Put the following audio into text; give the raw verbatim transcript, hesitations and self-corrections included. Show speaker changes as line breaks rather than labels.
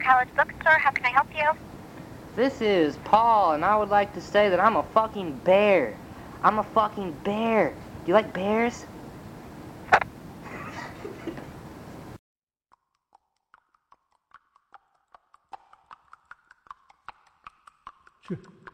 College Bookstore. How can I help you?
This is Paul, and I would like to say that I'm a fucking bear. I'm a fucking bear. Do you like bears?
Sure.